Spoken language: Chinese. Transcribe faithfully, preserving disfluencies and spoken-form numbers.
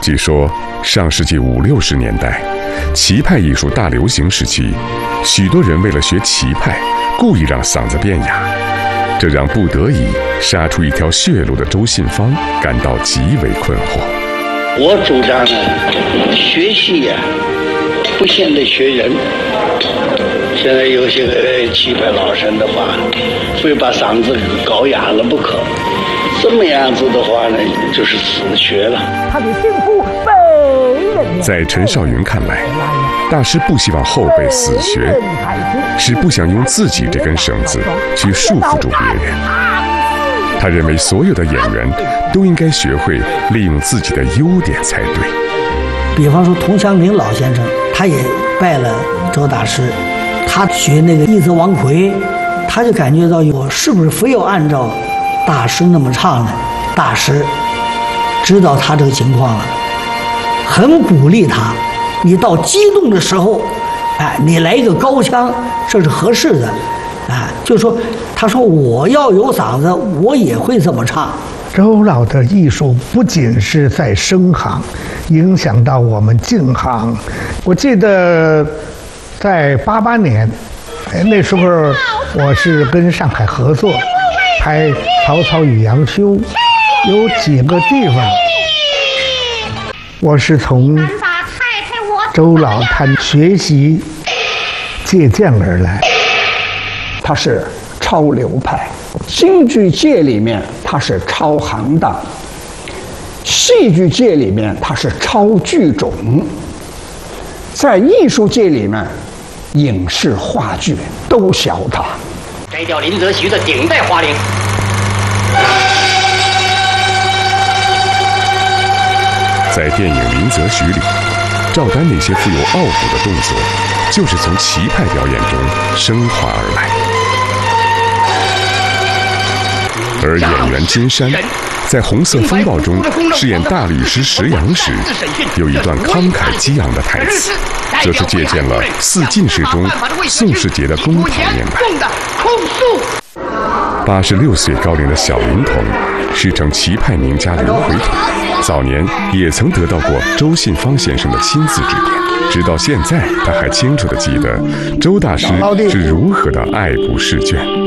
据说上世纪五六十年代，棋派艺术大流行时期，许多人为了学棋派，故意让嗓子变哑，这让不得已杀出一条血路的周信芳感到极为困惑。 我主张呢，学戏呀、啊，不见得学人。现在有些个棋派老生的话，非把嗓子搞哑了不可。这么样子的话呢，就是死学了。 他的幸福被人在陈少云看来，大师不希望后辈死学，是不想用自己这根绳子去束缚住别人。他认为所有的演员都应该学会利用自己的优点才对。 比方说佟祥林老先生，他也拜了周大师，他学那个一泽王魁，他就感觉到我是不是非要按照大师那么唱呢？大师知道他这个情况了，很鼓励他。你到激动的时候，哎，你来一个高腔，这是合适的。哎，就说他说我要有嗓子，我也会这么唱。 周老的艺术不仅是在声行，影响到我们净行。我记得在八八年，哎，那时候我是跟上海合作拍《曹操与杨修》，有几个地方我是从周老他学习借鉴而来。 他是超流派，京剧界里面他是超行当，戏剧界里面他是超剧种，在艺术界里面，影视话剧都晓他。 摘掉林则徐的顶戴花翎。 在电影《林则徐》里，赵丹那些富有傲骨的动作，就是从棋派表演中升华而来。而演员金山在《红色风暴》中饰演大律师石阳时，有一段慷慨激昂的台词，则是借鉴了《四进士》中宋世杰的公堂面白。八十六岁高龄的小灵童，师承棋派名家刘回土，早年也曾得到过周信芳先生的亲自指点。直到现在，他还清楚地记得周大师是如何的爱不释卷。